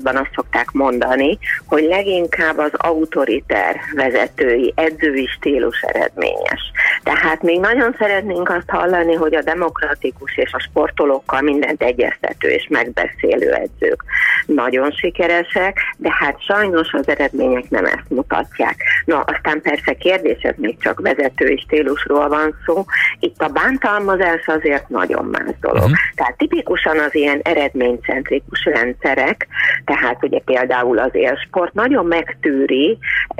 sportágakban azt szokták mondani, hogy leginkább az autoriter vezetői, edzői stílus eredményes. Tehát még nagyon szeretnénk azt hallani, hogy a demokratikus és a sportolókkal mindent egyeztető és megbeszélő edzők nagyon sikeresek, de hát sajnos az eredmények nem ezt mutatják. Na, aztán persze kérdés, ez még csak vezetői stílusról van szó. Itt a bántalmazás azért nagyon más dolog. Tehát tipikusan az ilyen eredménycentrikus rendszerek, tehát ugye például az élsport nagyon megtűri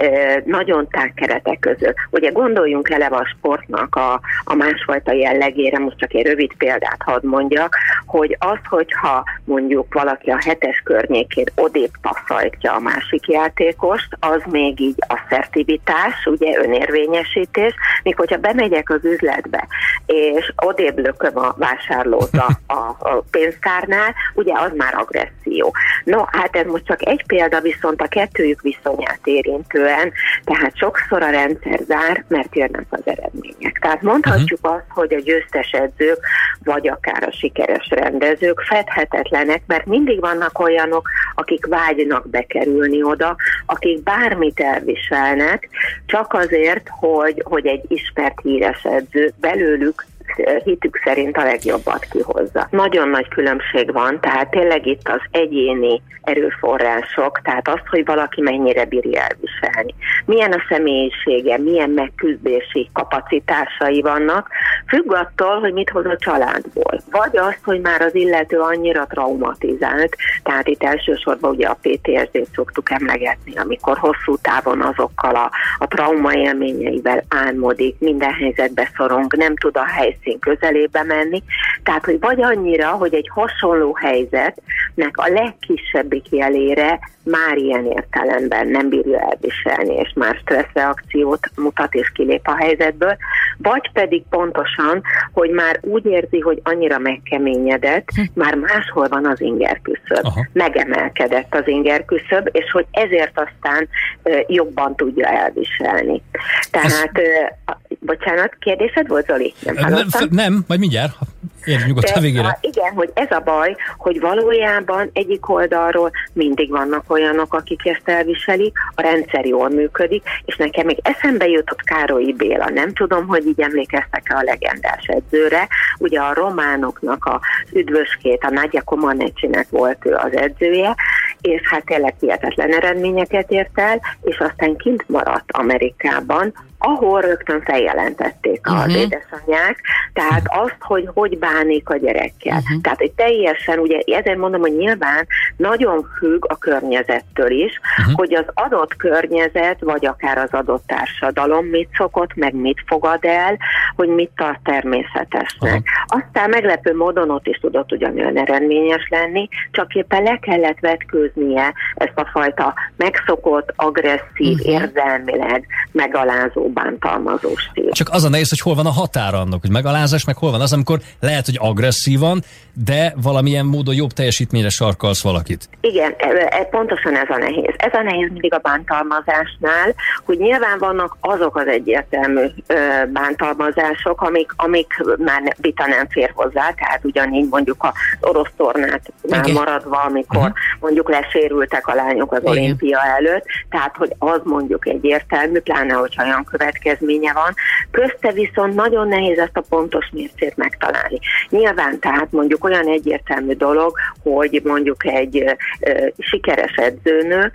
nagyon tág keretek között. Ugye gondoljunk eleve a sportnak a másfajta jellegére, most csak egy rövid példát hadd mondjak, hogy az, hogyha mondjuk valaki a 7-es környékén odébb passzolja a másik játékost, az még így asszertivitás, ugye önérvényesítés, míg hogyha bemegyek az üzletbe, és odébb lököm a vásárlót a pénztárnál, ugye az már agresszió. No, hát ez most csak egy példa, viszont a kettőjük viszonyát érintően, tehát sokszor a rendszer zár, mert jönnek az eredmények. Tehát mondhatjuk azt, hogy a győztes edzők, vagy akár a sikeres rendezők fedhetetlenek, mert mindig vannak olyanok, akik vágynak bekerülni oda, akik bármit elviselnek, csak azért, hogy egy ismert híres edző belőlük hitük szerint a legjobbat kihozza. Nagyon nagy különbség van, tehát tényleg itt az egyéni erőforrások, tehát az, hogy valaki mennyire bírja elviselni. Milyen a személyisége, milyen megküzdési kapacitásai vannak, függ attól, hogy mit hoz a családból. Vagy az, hogy már az illető annyira traumatizált, tehát itt elsősorban ugye a PTSD-t szoktuk emlegetni, amikor hosszú távon azokkal a trauma élményeivel álmodik, minden helyzetbe szorong, nem tud a helyszín közelébe menni, tehát hogy vagy annyira, hogy egy hasonló helyzetnek a legkisebbik jelére már ilyen értelemben nem bírja elviselni, és már stresszreakciót mutat és kilép a helyzetből, vagy pedig pontosan, hogy már úgy érzi, hogy annyira megkeményedett, már máshol van az ingerküszöb. Megemelkedett az ingerküszöb, és hogy ezért aztán jobban tudja elviselni. Tehát, bocsánat, kérdésed volt, Zoli? Nem, majd mindjárt. Érj nyugodtan a végére. Igen, hogy ez a baj, hogy valójában egyik oldalról mindig vannak olyanok, akik ezt elviselik, a rendszer jól működik, és nekem még eszembe jutott Károlyi Béla, nem tudom, hogy így emlékeztek-e a legendás edzőre, ugye a románoknak az üdvöskét, a Nagyja Comanecinek volt ő az edzője, és hát tényleg hihetetlen eredményeket ért el, és aztán kint maradt Amerikában, ahol rögtön feljelentették az édesanyják, tehát azt, hogy bánik a gyerekkel. Tehát, hogy teljesen, ugye ezért mondom, hogy nyilván nagyon függ a környezettől is, hogy az adott környezet, vagy akár az adott társadalom mit szokott, meg mit fogad el, hogy mit tart természetesnek. Aztán meglepő módon ott is tudott ugyanolyan eredményes lenni, csak éppen le kellett vetkőznie ezt a fajta megszokott, agresszív, érzelmileg megalázó, bántalmazó stíl. Csak az a nehéz, hogy hol van a határa annak, hogy megalázás, meg hol van az, amikor lehet, hogy agresszívan, de valamilyen módon jobb teljesítményre sarkalsz valakit. Igen, pontosan ez a nehéz. Ez a nehéz mindig a bántalmazásnál, hogy nyilván vannak azok az egyértelmű bántalmazások, amik már vita nem fér hozzá, tehát ugyanígy mondjuk az orosz tornát maradva, amikor mondjuk lesérültek a lányok az olimpia előtt, tehát hogy az mondjuk egyértelmű, pláne, hogyha olyan következménye van. Közte viszont nagyon nehéz ezt a pontos mércét megtalálni. Nyilván tehát mondjuk olyan egyértelmű dolog, hogy mondjuk egy sikeres edzőnő,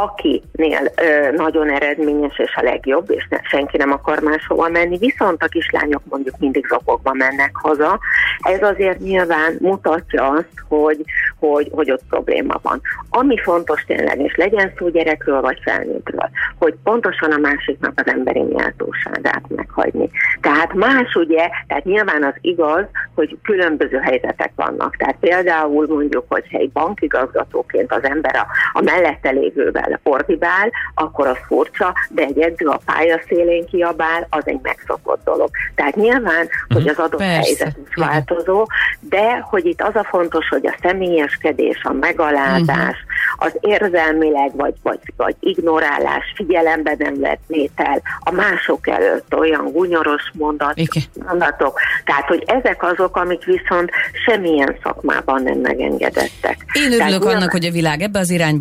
akinél nagyon eredményes és a legjobb, és senki nem akar máshova menni, viszont a kislányok mondjuk mindig zokogva mennek haza. Ez azért nyilván mutatja azt, hogy ott probléma van. Ami fontos tényleg, és legyen szó gyerekről vagy felnőttről, hogy pontosan a másiknak az emberi méltóságát meghagyni. Tehát más ugye, tehát nyilván az igaz, hogy különböző helyzetek vannak. Tehát például mondjuk, hogyha egy bankigazgatóként az ember a mellette lévővel ordibál, akkor az furcsa, de egy edző a pályaszélén kiabál, az egy megszokott dolog. Tehát nyilván, hogy az adott helyzet is változó, de hogy itt az a fontos, hogy a személyeskedés, a megalázás, az érzelmileg vagy ignorálás, figyelembe nem vett vétel, a mások előtt olyan gunyoros mondatok, tehát hogy ezek azok, amik viszont semmilyen szakmában nem megengedettek. Én örülök annak, hogy a világ ebbe az irányba